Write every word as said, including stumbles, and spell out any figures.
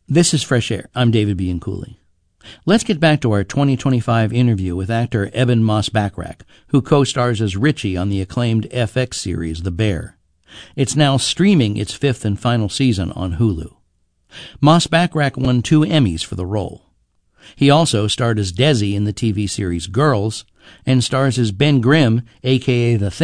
This is Fresh Air. I'm David Bianculli. Let's get back to our twenty twenty-five interview with actor Ebon Moss-Bachrach, who co-stars as Richie on the acclaimed F X series The Bear. It's now streaming its fifth and final season on Hulu. Moss-Bachrach won two Emmys for the role. He also starred as Desi in the T V series Girls and stars as Ben Grimm, a k a. The Thing,